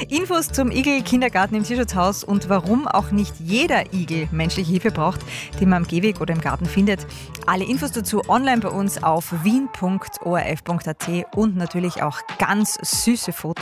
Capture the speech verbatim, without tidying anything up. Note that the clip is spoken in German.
Infos zum Igel-Kindergarten im Tierschutzhaus und warum auch nicht jeder Igel menschliche Hilfe braucht, die man am Gehweg oder im Garten findet. Alle Infos dazu online bei uns auf wien punkt o r f punkt a t und natürlich auch ganz süße Fotos